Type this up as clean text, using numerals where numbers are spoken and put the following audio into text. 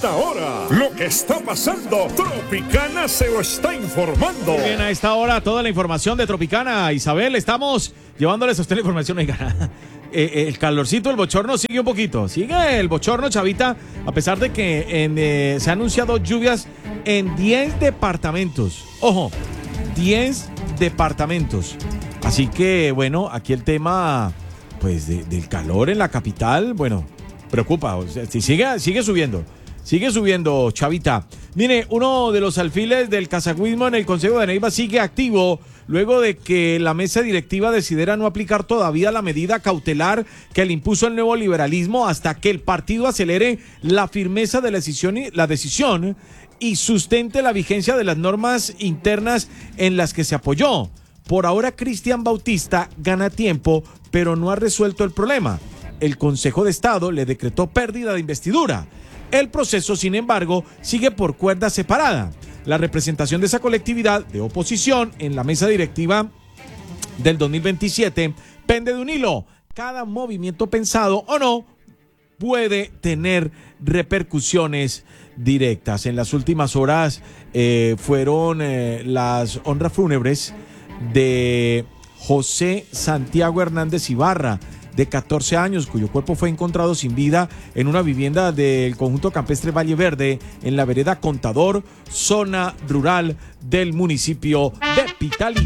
esta hora, lo que está pasando, Tropicana se lo está informando. Muy bien, a esta hora toda la información de Tropicana. Isabel, estamos llevándoles a usted la información. El calorcito, el bochorno sigue un poquito. Sigue el bochorno, Chavita, a pesar de que se han anunciado lluvias en 10 departamentos. Ojo, 10 departamentos. Así que, bueno, aquí el tema, pues, del calor en la capital, bueno, preocupa. O sea, sigue subiendo. Sigue subiendo, Chavita. Mire, uno de los alfiles del casagüismo en el Consejo de Neiva sigue activo luego de que la mesa directiva decidiera no aplicar todavía la medida cautelar que le impuso el nuevo liberalismo hasta que el partido acelere la firmeza de la decisión y sustente la vigencia de las normas internas en las que se apoyó. Por ahora, Cristian Bautista gana tiempo, pero no ha resuelto el problema. El Consejo de Estado le decretó pérdida de investidura. El proceso, sin embargo, sigue por cuerda separada. La representación de esa colectividad de oposición en la mesa directiva del 2027 pende de un hilo. Cada movimiento pensado o no puede tener repercusiones directas. En las últimas horas fueron las honras fúnebres de José Santiago Hernández Ibarra, de 14 años, cuyo cuerpo fue encontrado sin vida en una vivienda del conjunto campestre Valle Verde, en la vereda Contador, zona rural del municipio de Pitalito.